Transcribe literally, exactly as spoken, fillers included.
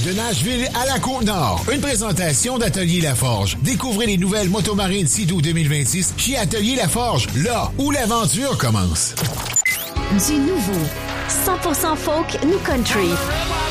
De Nashville à la Côte-Nord, une présentation d'Atelier Laforge. Découvrez les nouvelles motomarines Sea-Doo deux mille vingt-six chez Atelier Laforge, là où l'aventure commence. Du nouveau, cent pour cent folk New Country.